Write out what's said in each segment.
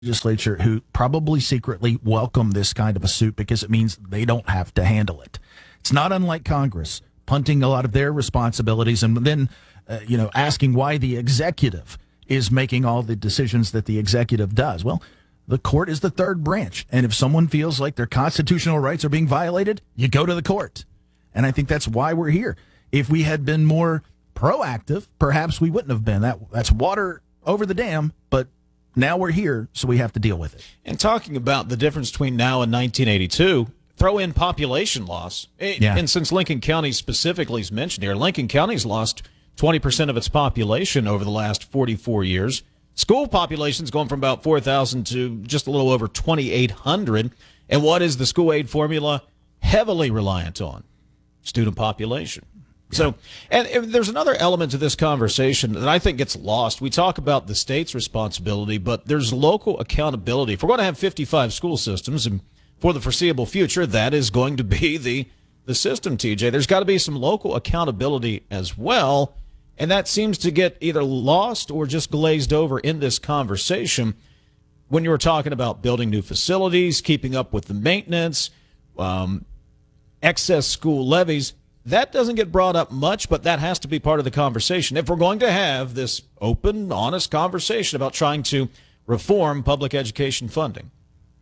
legislature who probably secretly welcome this kind of a suit because it means they don't have to handle it. It's not unlike Congress punting a lot of their responsibilities and then, asking why the executive is making all the decisions that the executive does. Well, the court is the third branch. And if someone feels like their constitutional rights are being violated, you go to the court. And I think that's why we're here. If we had been more proactive, perhaps we wouldn't have been. That's water over the dam, but now we're here, so we have to deal with it. And talking about the difference between now and 1982, throw in population loss. Yeah. And since Lincoln County specifically is mentioned here, Lincoln County's lost 20% of its population over the last 44 years. School population's gone from about 4,000 to just a little over 2,800. And what is the school aid formula heavily reliant on? Student population. Yeah. So, and there's another element to this conversation that I think gets lost. We talk about the state's responsibility, but there's local accountability. If we're going to have 55 school systems, and for the foreseeable future, that is going to be the system, TJ. There's got to be some local accountability as well. And that seems to get either lost or just glazed over in this conversation when you were talking about building new facilities, keeping up with the maintenance, excess school levies. That doesn't get brought up much, but that has to be part of the conversation. If we're going to have this open, honest conversation about trying to reform public education funding.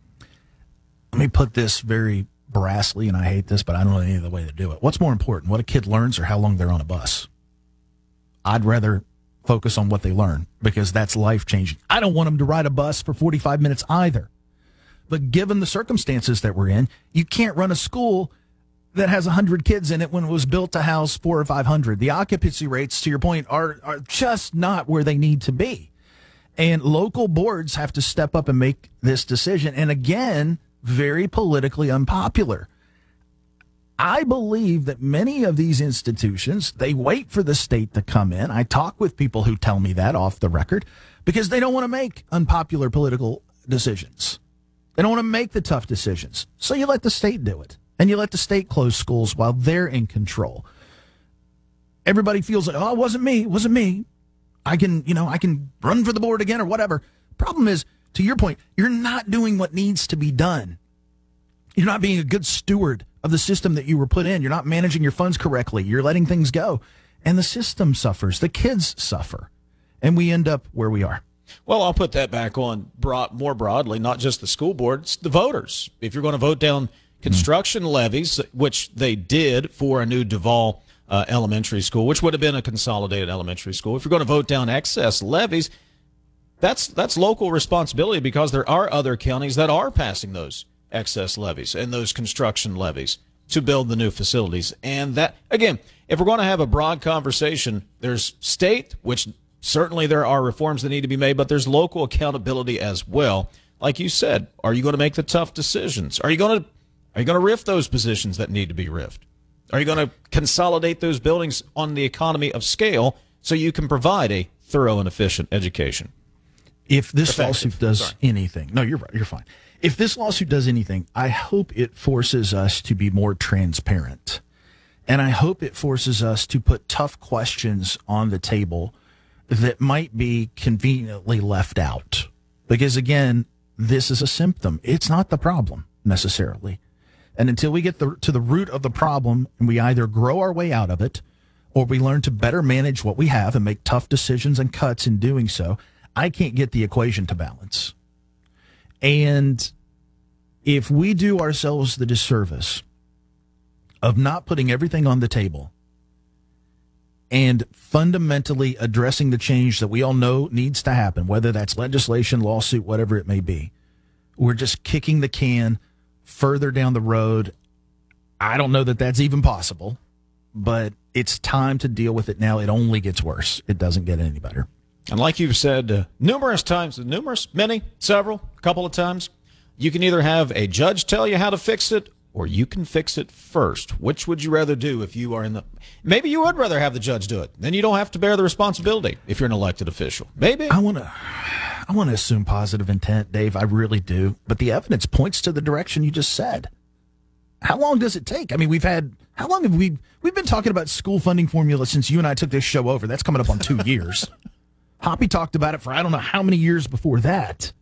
Let me put this very brassly, and I hate this, but I don't know any other way to do it. What's more important, what a kid learns or how long they're on a bus? I'd rather focus on what they learn because that's life-changing. I don't want them to ride a bus for 45 minutes either. But given the circumstances that we're in, you can't run a school that has 100 kids in it when it was built to house 400 or 500. The occupancy rates, to your point, are just not where they need to be. And local boards have to step up and make this decision. And again, very politically unpopular. I believe that many of these institutions, they wait for the state to come in. I talk with people who tell me that off the record because they don't want to make unpopular political decisions. They don't want to make the tough decisions. So you let the state do it. And you let the state close schools while they're in control. Everybody feels like, oh, it wasn't me. I can run for the board again or whatever. Problem is, to your point, you're not doing what needs to be done. You're not being a good steward of the system that you were put in. You're not managing your funds correctly. You're letting things go. And the system suffers. The kids suffer. And we end up where we are. Well, I'll put that back on more broadly, not just the school board, it's the voters. If you're going to vote down construction levies, which they did for a new Duval elementary school, which would have been a consolidated elementary school. If you're going to vote down excess levies, that's local responsibility because there are other counties that are passing those excess levies and those construction levies to build the new facilities. And that, again, if we're going to have a broad conversation, there's state, which certainly there are reforms that need to be made, but there's local accountability as well. Like you said, are you going to make the tough decisions? Are you going to rift those positions that need to be rifted? Are you going to consolidate those buildings on the economy of scale so you can provide a thorough and efficient education? If this lawsuit does anything, no, you're right, you're fine. If this lawsuit does anything, I hope it forces us to be more transparent. And I hope it forces us to put tough questions on the table that might be conveniently left out. Because again, this is a symptom. It's not the problem necessarily. And until we get to the root of the problem and we either grow our way out of it or we learn to better manage what we have and make tough decisions and cuts in doing so, I can't get the equation to balance. And if we do ourselves the disservice of not putting everything on the table and fundamentally addressing the change that we all know needs to happen, whether that's legislation, lawsuit, whatever it may be, we're just kicking the can further down the road. I don't know that that's even possible, but it's time to deal with it now. It only gets worse. It doesn't get any better. And like you've said numerous times, many, several, a couple of times, you can either have a judge tell you how to fix it or you can fix it first. Which would you rather do if you are in the... Maybe you would rather have the judge do it. Then you don't have to bear the responsibility if you're an elected official. Maybe. I want to assume positive intent, Dave. I really do. But the evidence points to the direction you just said. How long does it take? I mean, how long have we've been talking about school funding formula since you and I took this show over. That's coming up on 2 years. Hoppy talked about it for I don't know how many years before that.